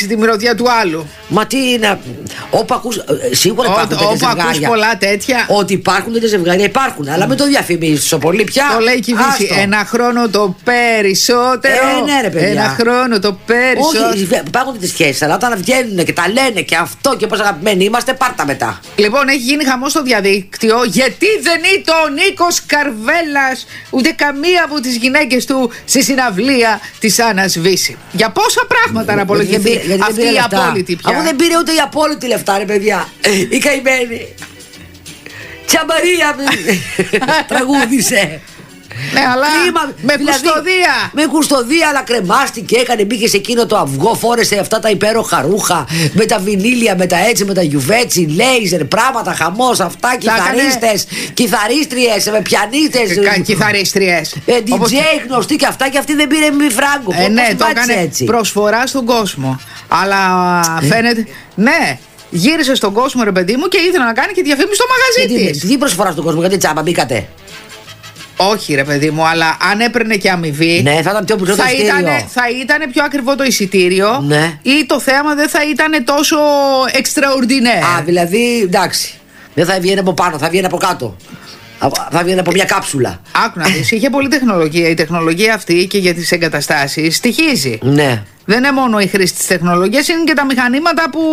κρατήσει τη μυρωδιά του άλλου. Μα τι είναι. Όπου ακούς. Σίγουρα υπάρχουν τέτοια ζευγάρια. Ακούς πολλά τέτοια. Ότι υπάρχουν τέτοια ζευγάρια, υπάρχουν. Αλλά μην το διαφημίζεις τόσο πολύ πια. Το λέει η κυβέρνηση. Ένα χρόνο το περισσότερο. Ναι, ρε παιδιά. Ένα χρόνο το περισσότερο. Όχι, υπάρχουν τις σχέσεις. Αλλά όταν βγαίνουν και τα λένε και αυτό και πώς αγαπημένοι είμαστε, πάρτα μετά. Λοιπόν, έχει γίνει χαμός στο διαδίκτυο. Γιατί δεν είτε ο Νίκος Καρβέλας ούτε καμία από τις γυναίκες του στη συναυλία της Άννας Βύση. Για πόσα πράγματα να απολογηθεί αυτή η απόλυτη πια. Αφού δεν πήρε ούτε η απόλυτη λεφτά, ρε παιδιά. Η καημένη. Τσαμπαρία τραγούδισε. Ναι, αλλά με κουστοδία. Με κουστοδία, αλλά κρεμάστηκε, έκανε, μπήκε σε εκείνο το αυγό, φόρεσε αυτά τα υπέροχα ρούχα με τα βινίλια, με τα έτσι, με τα γιουβέτσι, λέιζερ, πράγματα, χαμός, αυτά, κιθαρίστες, κιθαρίστριες, με πιανίστες. Κιθαρίστριες. DJ γνωστοί και αυτά, και αυτή δεν πήρε μη φράγκο. Ναι, το έκανε έτσι. Προσφορά στον κόσμο. Αλλά φαίνεται. Ναι. Γύρισε στον κόσμο, ρε παιδί μου, και ήθελε να κάνει και διαφήμιση στο μαγαζί της. Τι προσφορά στον κόσμο, γιατί τσάμπα μπήκατε? Όχι, ρε παιδί μου, αλλά αν έπαιρνε και αμοιβή. Ναι, θα ήταν πιο ακριβό το εισιτήριο. Θα ήταν πιο ακριβό το εισιτήριο. Ναι. Ή το θέαμα δεν θα ήταν τόσο extraordinaire. Α, δηλαδή, εντάξει. Δεν θα βγαίνει από πάνω, θα βγαίνει από κάτω. Θα βγαίνει από μια κάψουλα. Άκου να δεις, είχε πολλή τεχνολογία. Η τεχνολογία αυτή και για τις εγκαταστάσεις στοιχίζει. Ναι. Δεν είναι μόνο η χρήση της τεχνολογίας, είναι και τα μηχανήματα που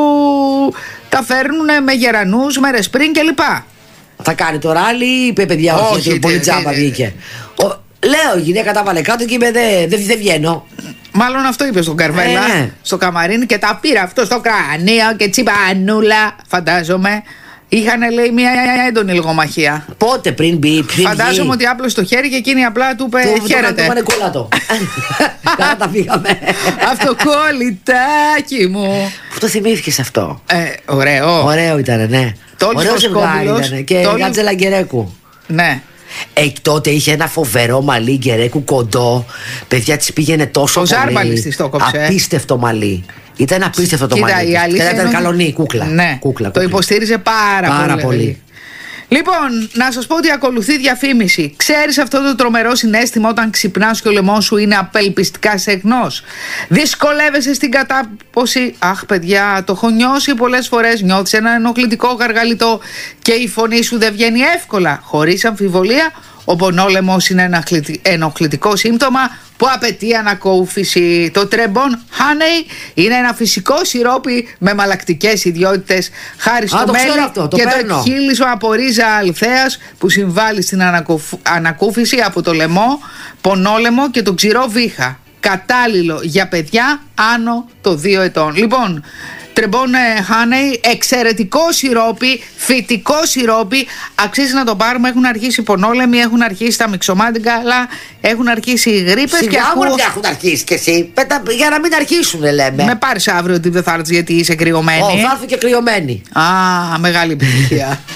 τα φέρνουν με γερανούς, μέρες πριν κλπ. Θα κάνει το ράλι ή είπε παιδιά, όχι, πολύ τσάμπα βγήκε. Λέω, η γυναίκα τα βάλε κάτω και είπε δεν βγαίνω. Μάλλον αυτό είπε στον Καρβέλα, στο καμαρίνι, και τα πήρα αυτό στο κρανίο και τσιπανούλα, φαντάζομαι. Είχαν, λέει, μια έντονη λογομαχία. Πότε πριν φαντάζομαι ότι άπλωσε το χέρι και εκείνη απλά του είπε χαίρετε. Το κόλλατο. Καλά τα πήγαμε. Αυτοκόλλητάκι μου. Πού το θυμήθηκες αυτό? Ωραίο. Ωραίο ήταν, ναι. Ωραίο ζευγάρι ήταν. Και Γάτζελα Γκερέκου. Ναι. Τότε είχε ένα φοβερό μαλλί Γκερέκου κοντό. Παιδιά, της πήγαινε τόσο πολύ. Ο Ζάρμπαλης της το κόψε. Απίστευτο μαλλί. Ήταν απίστευτο το μαλλί. Ήταν καλονή, κούκλα. Ναι, κούκλα. Το υποστήριζε πάρα πολύ. Λοιπόν, να σας πω ότι ακολουθεί διαφήμιση. Ξέρεις αυτό το τρομερό συναίσθημα όταν ξυπνάς και ο λαιμός σου είναι απελπιστικά στεγνός? Δυσκολεύεσαι στην κατάποση. Αχ, παιδιά, το έχω νιώσει πολλές φορές. Νιώθεις ένα ενοχλητικό γαργαλιτό και η φωνή σου δεν βγαίνει εύκολα. Χωρίς αμφιβολία, ο πονόλαιμος είναι ένα ενοχλητικό σύμπτωμα που απαιτεί ανακούφιση. Το Trebon Honey είναι ένα φυσικό σιρόπι με μαλακτικές ιδιότητες, χάρη στο μέλι και το εκχύλισο από ρίζα αλθέας που συμβάλλει στην ανακούφιση από το λαιμό, πονόλαιμο και το ξηρό βήχα. Κατάλληλο για παιδιά άνω των 2 ετών. Λοιπόν, Trebon Honey, εξαιρετικό σιρόπι, φυτικό σιρόπι, αξίζει να το πάρουμε. Έχουν αρχίσει οι πονόλεμοι, έχουν αρχίσει τα μυξομάντικα, αλλά έχουν αρχίσει οι γρίπες. Σιγά μου έχουν αρχίσει κι εσύ. Για να μην αρχίσουν, λέμε. Με πάρεις αύριο ότι δεν θα έρθεις γιατί είσαι κρυωμένη. Θα έρθω και κρυωμένη. Μεγάλη επιτυχία.